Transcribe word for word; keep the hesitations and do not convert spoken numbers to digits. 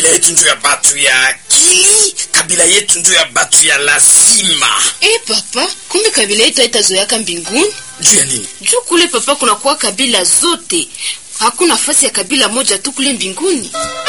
yetu ndio ya batu ya akili, kabila yetu ndio ya batu ya lazima. Eh papa, kumbe kabila yetu haitazoeaka mbinguni? Juu ya nini? Juu kule papa kuna kuwa kabila zote. Hakuna nafasi ya kabila moja tu kule mbinguni.